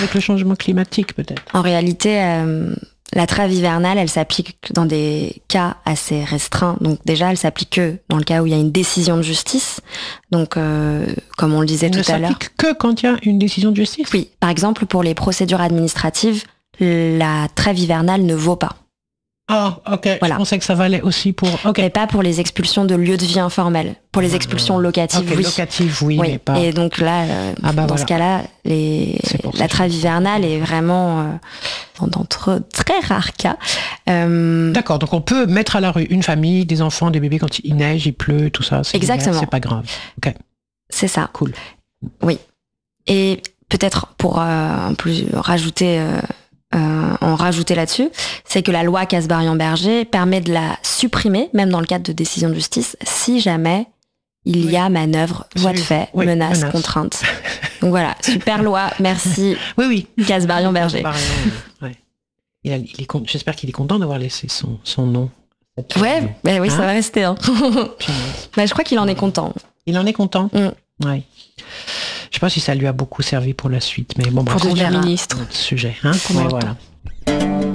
Avec le changement climatique, peut-être. En réalité, la trêve hivernale, elle s'applique dans des cas assez restreints. Donc déjà, elle s'applique que dans le cas où il y a une décision de justice. Donc, comme on le disait tout à l'heure. Elle ne s'applique que quand il y a une décision de justice ? Oui. Par exemple, pour les procédures administratives, la trêve hivernale ne vaut pas. Ah, ok. Voilà. Je pensais que ça valait aussi pour... Mais pas pour les expulsions de lieux de vie informels. Pour les expulsions locatives, oui. Locatives, oui, mais pas... Et donc là, dans ce cas-là, la trêve hivernale est vraiment, dans très rares cas... D'accord, donc on peut mettre à la rue une famille, des enfants, des bébés quand il neige, il pleut, tout ça. Exactement. C'est pas grave. Ok. C'est ça. Cool. Oui. Et peut-être pour en plus rajouter là-dessus, c'est que la loi Kasbarian-Berger permet de la supprimer, même dans le cadre de décision de justice, si jamais il y a manœuvre, voie de fait, menace, contrainte. Donc voilà, super loi, merci. Oui. Kasbarian-Berger. J'espère qu'il est content d'avoir laissé son nom. Oui, ça va rester. Hein. Je crois qu'il en est content. Il en est content. Ouais. Je sais pas si ça lui a beaucoup servi pour la suite, mais bon, pour devenir ministre. Sujet, hein. Mais voilà.